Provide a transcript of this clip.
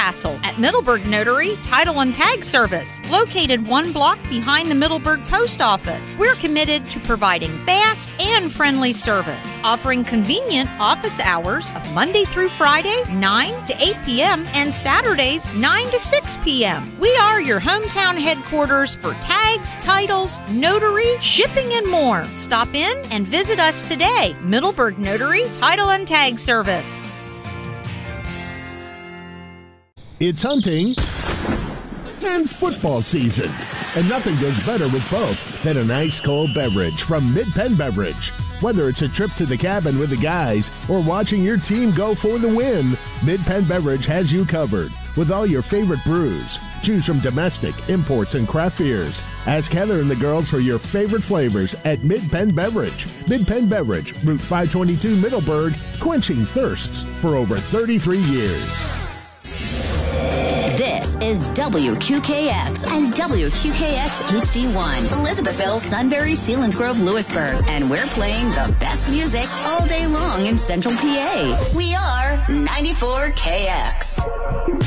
hassle at Middleburg Notary Title and Tag Service, located 1 block behind the Middleburg Post Office. We're committed to providing fast and friendly service, offering convenient office hours of Monday through Friday, 9 to 8 p.m., and Saturdays, 9 to 6 p.m. We are your hometown headquarters for tags, titles, notary, shipping, and more. Stop in and visit us today. Middleburg Notary Title and Tag Service. It's hunting and football season, and nothing goes better with both than an ice cold beverage from Mid-Penn Beverage. Whether it's a trip to the cabin with the guys or watching your team go for the win, Mid-Penn Beverage has you covered with all your favorite brews. Choose from domestic, imports, and craft beers. Ask Heather and the girls for your favorite flavors at Mid-Penn Beverage. Mid-Penn Beverage, Route 522 Middleburg, quenching thirsts for over 33 years. This is WQKX and WQKX HD1, Elizabethville, Sunbury, Selinsgrove, Lewisburg, and we're playing the best music all day long in Central PA. We are 94KX.